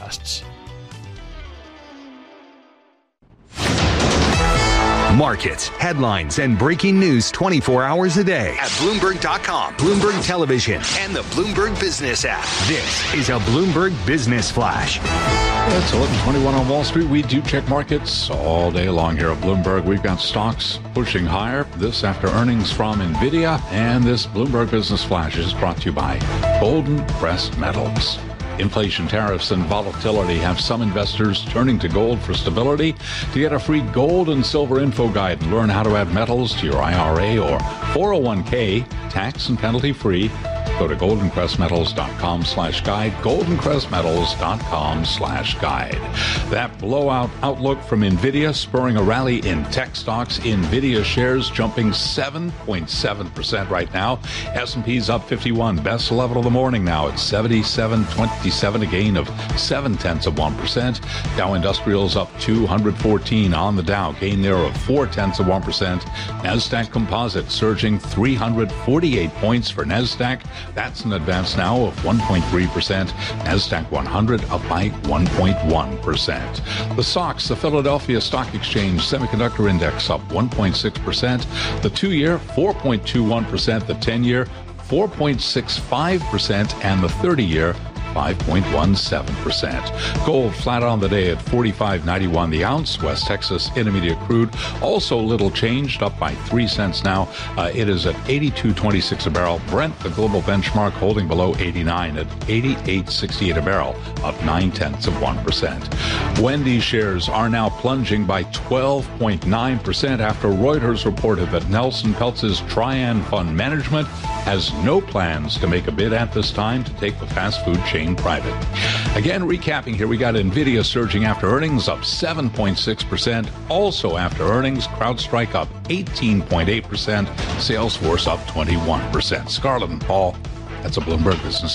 costs. Markets, headlines, and breaking news 24 hours a day at Bloomberg.com, Bloomberg Television, and the Bloomberg Business app. This is a Bloomberg Business Flash. It's 11:21 on Wall Street. We do check markets all day long here at Bloomberg. We've got stocks pushing higher. This after earnings from NVIDIA. And this Bloomberg Business Flash is brought to you by Golden Crest Metals. Inflation, tariffs, and volatility have some investors turning to gold for stability. To get a free gold and silver info guide and learn how to add metals to your IRA or 401k, tax and penalty free, go to goldencrestmetals.com/guide, goldencrestmetals.com/guide. That blowout outlook from NVIDIA spurring a rally in tech stocks. NVIDIA shares jumping 7.7% right now. S&P's up 51. Best level of the morning now at 77.27, a gain of 0.7%. Dow Industrials up 214 on the Dow, gain there of 0.4%. NASDAQ Composite surging 348 points for NASDAQ. That's an advance now of 1.3%. NASDAQ 100 up by 1.1%. The SOX, the Philadelphia Stock Exchange Semiconductor Index, up 1.6%. The 2-year, 4.21%. The 10-year, 4.65%. And the 30-year, 5.17%. Gold flat on the day at $45.91 the ounce. West Texas Intermediate crude also little changed, up by 3 cents now. It is at $82.26 a barrel. Brent, the global benchmark, holding below 89 at $88.68 a barrel, up 0.9%. Wendy's shares are now plunging by 12.9% after Reuters reported that Nelson Peltz's Trian Fund Management has no plans to make a bid at this time to take the fast food chain private. Again, recapping here, we got NVIDIA surging after earnings, up 7.6%. Also after earnings, CrowdStrike up 18.8%. Salesforce up 21%. Scarlett and Paul, that's a Bloomberg Business